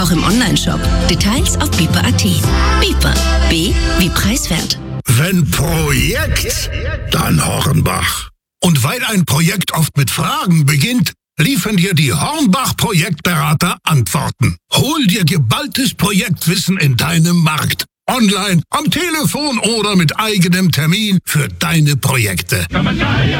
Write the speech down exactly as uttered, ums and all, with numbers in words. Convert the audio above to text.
Auch im Onlineshop. Details auf Beeper punkt at. Beeper. B wie preiswert. Wenn Projekt, dann Hornbach. Und weil ein Projekt oft mit Fragen beginnt, liefern dir die Hornbach-Projektberater Antworten. Hol dir geballtes Projektwissen in deinem Markt. Online, am Telefon oder mit eigenem Termin für deine Projekte.